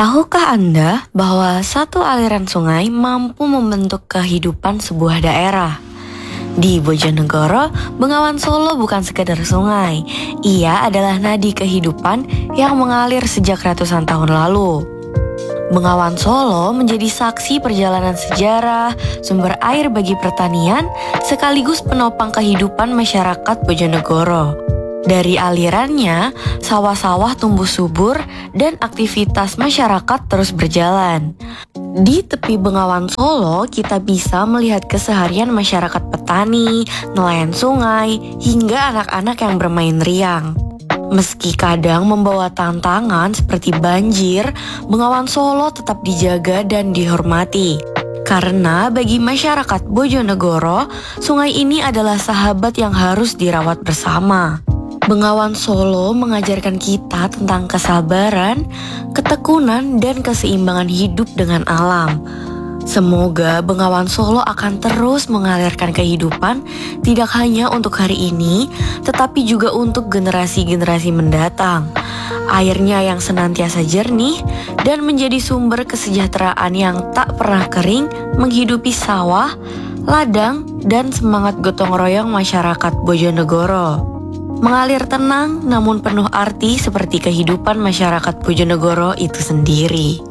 Tahukah Anda bahwa satu aliran sungai mampu membentuk kehidupan sebuah daerah? Di Bojonegoro, Bengawan Solo bukan sekedar sungai. Ia adalah nadi kehidupan yang mengalir sejak ratusan tahun lalu. Bengawan Solo menjadi saksi perjalanan sejarah, sumber air bagi pertanian, sekaligus penopang kehidupan masyarakat Bojonegoro. Dari alirannya, sawah-sawah tumbuh subur dan aktivitas masyarakat terus berjalan. Di tepi Bengawan Solo, kita bisa melihat keseharian masyarakat petani, nelayan sungai, hingga anak-anak yang bermain riang. Meski kadang membawa tantangan seperti banjir, Bengawan Solo tetap dijaga dan dihormati. Karena bagi masyarakat Bojonegoro, sungai ini adalah sahabat yang harus dirawat bersama. Bengawan Solo mengajarkan kita tentang kesabaran, ketekunan, dan keseimbangan hidup dengan alam. Semoga Bengawan Solo akan terus mengalirkan kehidupan tidak hanya untuk hari ini, tetapi juga untuk generasi-generasi mendatang. Airnya yang senantiasa jernih dan menjadi sumber kesejahteraan yang tak pernah kering menghidupi sawah, ladang, dan semangat gotong royong masyarakat Bojonegoro. Mengalir tenang namun penuh arti seperti kehidupan masyarakat Bojonegoro itu sendiri.